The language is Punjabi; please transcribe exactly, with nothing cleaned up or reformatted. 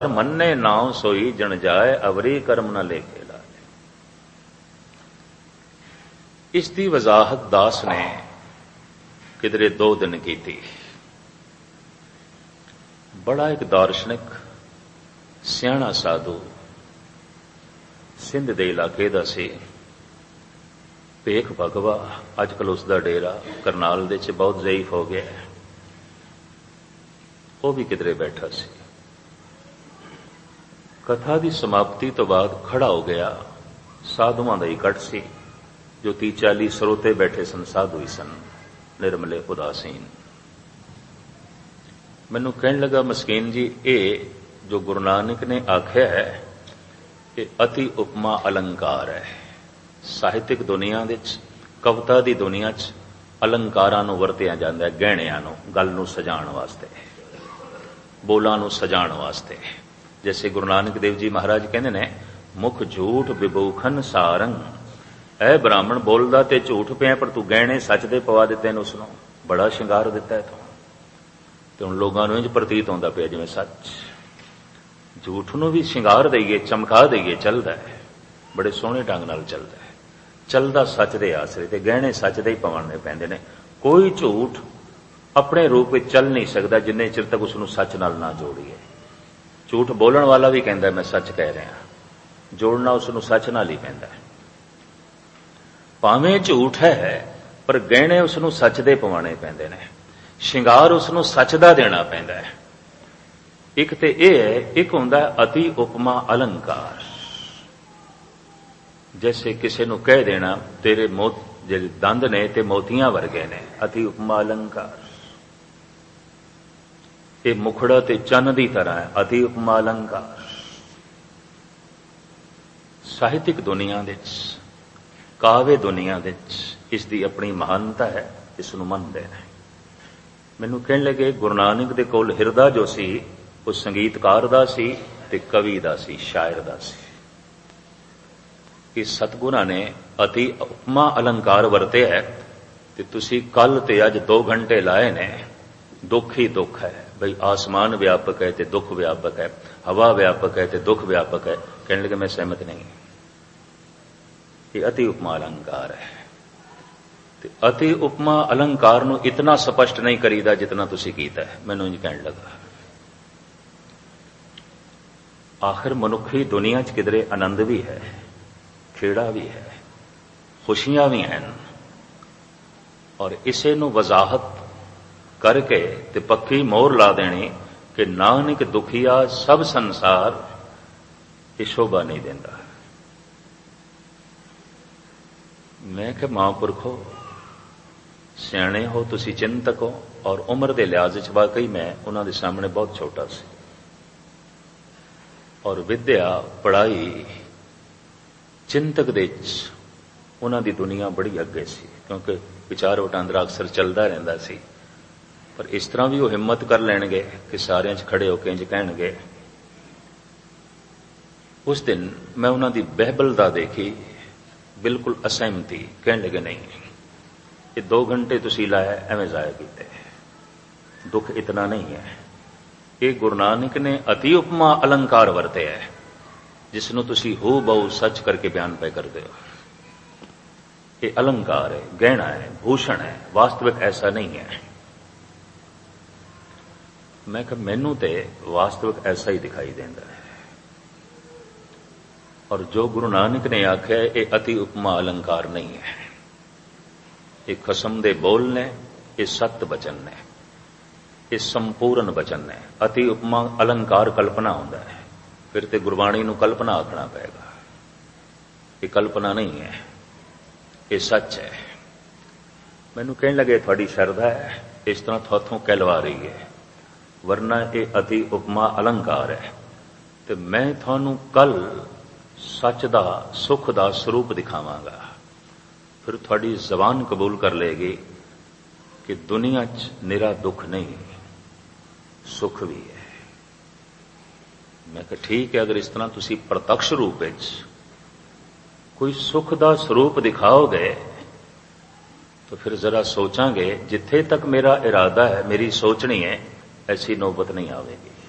ਮੰਨੇ ਨਾਉ ਸੋਈ ਜਣ ਜਾਏ ਅਵਰੀ ਕਰਮ ਨਾ ਲੇਖੇ ਲਾਏ। ਇਸ ਦੀ ਵਜ਼ਾਹਤ ਦਾਸ ਨੇ ਕਿਧਰੇ ਦੋ ਦਿਨ ਕੀਤੀ। ਬੜਾ ਇੱਕ ਦਾਰਸ਼ਨਿਕ ਸਿਆਣਾ ਸਾਧੂ ਸਿੰਧ ਦੇ ਇਲਾਕੇ ਦਾ ਸੀ। ਭੇਖ ਭਗਵਾ ਅੱਜ ਕੱਲ੍ਹ ਉਸ ਦਾ ਡੇਰਾ ਕਰਨਾਲ ਦੇ ਚ ਬਹੁਤ ਜ਼ਈਫ ਹੋ ਗਿਆ। ਉਹ ਵੀ ਕਿਧਰੇ ਬੈਠਾ ਸੀ। ਕਥਾ ਦੀ ਸਮਾਪਤੀ ਤੋਂ ਬਾਅਦ ਖੜਾ ਹੋ ਗਿਆ। ਸਾਧੂਆਂ ਦਾ ਇਕੱਠ ਸੀ ਜੋ ਤੀਹ ਚਾਲੀ ਸਰੋਤੇ ਬੈਠੇ ਸਨ। ਸਾਧੂ ਹੀ ਸਨ, ਨਿਰਮਲੇ ਉਦਾਸੀਨ। ਮੈਨੂੰ ਕਹਿਣ ਲੱਗਾ, ਮਸਕੀਨ ਜੀ, ਇਹ ਜੋ ਗੁਰੂ ਨਾਨਕ ਨੇ ਆਖਿਆ ਹੈ ਇਹ ਅਤੀ ਉਪਮਾ ਅਲੰਕਾਰ ਹੈ। ਸਾਹਿਤਿਕ ਦੁਨੀਆ ਵਿੱਚ, ਕਵਿਤਾ ਦੀ ਦੁਨੀਆ 'ਚ ਅਲੰਕਾਰਾਂ ਨੂੰ ਵਰਤਿਆ ਜਾਂਦਾ ਹੈ, ਗਹਿਣਿਆਂ ਨੂੰ, ਗੱਲ ਨੂੰ ਸਜਾਉਣ ਵਾਸਤੇ, ਬੋਲਾਂ ਨੂੰ ਸਜਾਉਣ ਵਾਸਤੇ। ਜੈਸੇ ਗੁਰੂ ਨਾਨਕ ਦੇਵ ਜੀ ਮਹਾਰਾਜ ਕਹਿੰਦੇ ਨੇ, ਮੁਖ ਝੂਠ ਵਿਭੂਖਨ ਸਾਰੰਗ। ਇਹ ਬ੍ਰਾਹਮਣ ਬੋਲਦਾ ਤੇ ਝੂਠ ਪਿਆ, ਪਰ ਤੂੰ ਗਹਿਣੇ ਸੱਚ ਦੇ ਪਵਾ ਦਿੱਤੇ ਨੇ, ਉਸਨੂੰ ਬੜਾ ਸ਼ਿੰਗਾਰ ਦਿੱਤਾ ਹੈ ਤੂੰ। ਤੇ ਹੁਣ ਲੋਕਾਂ ਨੂੰ ਇੰਝ ਪ੍ਰਤੀਤ ਹੁੰਦਾ ਪਿਆ ਜਿਵੇਂ ਸੱਚ। ਝੂਠ ਨੂੰ ਵੀ ਸ਼ਿੰਗਾਰ ਦੇਈਏ, ਚਮਕਾ ਦੇਈਏ, ਚੱਲਦਾ ਹੈ, ਬੜੇ ਸੋਹਣੇ ਢੰਗ ਨਾਲ ਚੱਲਦਾ ਹੈ। ਚੱਲਦਾ ਸੱਚ ਦੇ ਆਸਰੇ, ਤੇ ਗਹਿਣੇ ਸੱਚ ਦੇ ਹੀ ਪਵਾਉਣੇ ਪੈਂਦੇ ਨੇ। ਕੋਈ ਝੂਠ ਆਪਣੇ ਰੂਪ ਵਿੱਚ ਚੱਲ ਨਹੀਂ ਸਕਦਾ ਜਿੰਨੇ ਚਿਰ ਤੱਕ ਉਸ ਨੂੰ ਸੱਚ ਨਾਲ ਨਾ ਜੋੜੀਏ। ਝੂਠ ਬੋਲਣ ਵਾਲਾ ਵੀ ਕਹਿੰਦਾ ਮੈਂ ਸੱਚ ਕਹਿ ਰਿਹਾ, ਜੋੜਨਾ ਉਸ ਨੂੰ ਸੱਚ ਨਾਲ ਹੀ ਪੈਂਦਾ। ਭਾਵੇਂ ਝੂਠ ਹੈ ਪਰ ਗਹਿਣੇ ਉਸ ਨੂੰ ਸੱਚ ਦੇ ਪਵਾਉਣੇ ਪੈਂਦੇ ਨੇ, ਸ਼ਿੰਗਾਰ ਉਸ ਨੂੰ ਸੱਚ ਦਾ ਦੇਣਾ ਪੈਂਦਾ ਹੈ। ਇੱਕ ਤੇ ਇਹ ਹੈ, ਇੱਕ ਹੁੰਦਾ ਅਤੀ ਉਪਮਾ ਅਲੰਕਾਰ। ਜੈਸੇ ਕਿਸੇ ਨੂੰ ਕਹਿ ਦੇਣਾ ਤੇਰੇ ਮੋਤ ਜਿਹੜੇ ਦੰਦ ਨੇ ਤੇ ਮੋਤੀਆਂ ਵਰਗੇ ਨੇ, ਅਤੀ ਉਪਮਾ ਅਲੰਕਾਰ। ਇਹ ਮੁਖੜਾ ਤੇ ਚੰਨ ਦੀ ਤਰ੍ਹਾਂ ਹੈ, ਅਤੀ ਉਪਮਾ ਅਲੰਕਾਰ। ਸਾਹਿਤਿਕ ਦੁਨੀਆ ਵਿੱਚ, ਕਾਵਿ ਦੁਨੀਆ ਵਿੱਚ ਇਸ ਦੀ ਆਪਣੀ ਮਹਾਨਤਾ ਹੈ, ਇਸ ਨੂੰ ਮੰਨਦੇ ਨੇ। ਮੈਨੂੰ ਕਹਿਣ ਲੱਗੇ, ਗੁਰੂ ਨਾਨਕ ਦੇ ਕੋਲ ਹਿਰਦਾ ਜੋ ਸੀ ਉਹ ਸੰਗੀਤਕਾਰ ਦਾ ਸੀ ਤੇ ਕਵੀ ਦਾ ਸੀ, ਸ਼ਾਇਰ ਦਾ ਸੀ। ਇਸ ਸਤਿਗੁਰਾਂ ਨੇ ਅਤੀ ਉਪਮਾ ਅਲੰਕਾਰ ਵਰਤਿਆ ਹੈ। ਤੇ ਤੁਸੀਂ ਕੱਲ ਤੇ ਅੱਜ ਦੋ ਘੰਟੇ ਲਾਏ ਨੇ। ਦੁੱਖ ਹੀ ਦੁੱਖ ਹੈ ਬਈ, ਆਸਮਾਨ ਵਿਆਪਕ ਹੈ ਤੇ ਦੁੱਖ ਵਿਆਪਕ ਹੈ, ਹਵਾ ਵਿਆਪਕ ਹੈ ਤੇ ਦੁੱਖ ਵਿਆਪਕ ਹੈ। ਕਹਿਣ ਲੱਗੇ ਮੈਂ ਸਹਿਮਤ ਨਹੀਂ। ਇਹ ਅਤੀ ਉਪਮਾ ਅਲੰਕਾਰ ਹੈ। ਤੇ ਅਤੀ ਉਪਮਾ ਅਲੰਕਾਰ ਨੂੰ ਇਤਨਾ ਸਪਸ਼ਟ ਨਹੀਂ ਕਰੀਦਾ ਜਿਤਨਾ ਤੁਸੀਂ ਕੀਤਾ ਹੈ। ਮੈਨੂੰ ਇੰਝ ਕਹਿਣ ਲੱਗਾ, ਆਖਿਰ ਮਨੁੱਖੀ ਦੁਨੀਆ 'ਚ ਕਿਧਰੇ ਆਨੰਦ ਵੀ ਹੈ, ਖੇੜਾ ਵੀ ਹੈ, ਖੁਸ਼ੀਆਂ ਵੀ ਹਨ। ਔਰ ਇਸੇ ਨੂੰ ਵਜ਼ਾਹਤ ਕਰਕੇ ਤੇ ਪੱਕੀ ਮੋਹਰ ਲਾ ਦੇਣੀ ਕਿ ਨਾਨਕ ਦੁਖੀਆ ਸਭ ਸੰਸਾਰ, ਇਹ ਸ਼ੋਭਾ ਨਹੀਂ ਦਿੰਦਾ। ਮੈਂ ਕਿਹਾ ਮਹਾਂਪੁਰਖੋ, ਸਿਆਣੇ ਹੋ ਤੁਸੀਂ, ਚਿੰਤਕ ਹੋ, ਔਰ ਉਮਰ ਦੇ ਲਿਹਾਜ਼ ਵਿੱਚ ਵਾਕਈ ਮੈਂ ਉਹਨਾਂ ਦੇ ਸਾਹਮਣੇ ਬਹੁਤ ਛੋਟਾ ਸੀ। ਔਰ ਵਿਦਿਆ, ਪੜ੍ਹਾਈ, ਚਿੰਤਕ ਦੇ ਵਿੱਚ ਉਹਨਾਂ ਦੀ ਦੁਨੀਆ ਬੜੀ ਅੱਗੇ ਸੀ, ਕਿਉਂਕਿ ਵਿਚਾਰ ਵਟਾਂਦਰਾ ਅਕਸਰ ਚੱਲਦਾ ਰਹਿੰਦਾ ਸੀ। ਪਰ ਇਸ ਤਰ੍ਹਾਂ ਵੀ ਉਹ ਹਿੰਮਤ ਕਰ ਲੈਣਗੇ ਕਿ ਸਾਰਿਆਂ 'ਚ ਖੜੇ ਹੋ ਕੇ ਇੰਝ ਕਹਿਣਗੇ। ਉਸ ਦਿਨ ਮੈਂ ਉਹਨਾਂ ਦੀ ਬਹਿਬਲਤਾ ਦੇਖੀ, ਬਿਲਕੁਲ ਅਸਹਿਮਤੀ। ਕਹਿਣ ਲੱਗੇ ਨਹੀਂ, ਇਹ ਦੋ ਘੰਟੇ ਤੁਸੀਂ ਲਾਇਆ ਐਵੇਂ ਜ਼ਾਇਆ ਕੀਤੇ, ਦੁੱਖ ਇਤਨਾ ਨਹੀਂ ਹੈ। ਇਹ ਗੁਰੂ ਨਾਨਕ ਨੇ ਅਤੀ ਉਪਮਾ ਅਲੰਕਾਰ ਵਰਤਿਆ ਹੈ, ਜਿਸ ਨੂੰ ਤੁਸੀਂ ਹੂ ਬਹੁ ਸੱਚ ਕਰਕੇ ਬਿਆਨ ਪੈ ਕਰਦੇ ਹੋ। ਇਹ ਅਲੰਕਾਰ ਹੈ, ਗਹਿਣਾ ਹੈ, ਭੂਸ਼ਣ ਹੈ, ਵਾਸਤਵਿਕ ਐਸਾ ਨਹੀਂ ਹੈ। ਮੈਂ ਕਿਹਾ ਮੈਨੂੰ ਤੇ ਵਾਸਤਵਿਕ ਐਸਾ ਹੀ ਦਿਖਾਈ ਦਿੰਦਾ ਹੈ। ਔਰ ਜੋ ਗੁਰੂ ਨਾਨਕ ਨੇ ਆਖਿਆ ਇਹ ਅਤੀ ਉਪਮਾ ਅਲੰਕਾਰ ਨਹੀਂ ਹੈ। ਇਹ ਖਸਮ ਦੇ ਬੋਲ ਨੇ, ਇਹ ਸਤ ਬਚਨ ਨੇ, ਇਹ ਸੰਪੂਰਨ ਬਚਨ ਨੇ। ਅਤੀ ਉਪਮਾ ਅਲੰਕਾਰ ਕਲਪਨਾ ਹੁੰਦਾ ਹੈ, ਫਿਰ ਤੇ ਗੁਰਬਾਣੀ ਨੂੰ ਕਲਪਨਾ ਆਖਣਾ ਪਏਗਾ। ਇਹ ਕਲਪਨਾ ਨਹੀਂ ਹੈ, ਇਹ ਸੱਚ ਹੈ। ਮੈਨੂੰ ਕਹਿਣ ਲੱਗੇ ਤੁਹਾਡੀ ਸ਼ਰਧਾ ਹੈ, ਇਸ ਤਰ੍ਹਾਂ ਤੁਹਾਥੋਂ ਕਹਿਲਵਾ ਰਹੀ ਹੈ, ਵਰਨਾ ਇਹ ਅਤੀ ਉਪਮਾ ਅਲੰਕਾਰ ਹੈ। ਤੇ ਮੈਂ ਤੁਹਾਨੂੰ ਕੱਲ ਸੱਚ ਦਾ, ਸੁੱਖ ਦਾ ਸਰੂਪ ਦਿਖਾਵਾਂਗਾ। ਫਿਰ ਤੁਹਾਡੀ ਜ਼ਬਾਨ ਕਬੂਲ ਕਰ ਲਏਗੀ ਕਿ ਦੁਨੀਆ 'ਚ ਨਿਰਾ ਦੁੱਖ ਨਹੀਂ, ਸੁੱਖ ਵੀ ਹੈ। ਮੈਂ ਕਿਹਾ ਠੀਕ ਹੈ, ਅਗਰ ਇਸ ਤਰ੍ਹਾਂ ਤੁਸੀਂ ਪ੍ਰਤੱਖ ਰੂਪ ਵਿੱਚ ਕੋਈ ਸੁੱਖ ਦਾ ਸਰੂਪ ਦਿਖਾਓਗੇ ਤਾਂ ਫਿਰ ਜ਼ਰਾ ਸੋਚਾਂਗੇ। ਜਿੱਥੇ ਤੱਕ ਮੇਰਾ ਇਰਾਦਾ ਹੈ, ਮੇਰੀ ਸੋਚਣੀ ਹੈ, ਐਸੀ ਨੌਬਤ ਨਹੀਂ ਆਵੇਗੀ।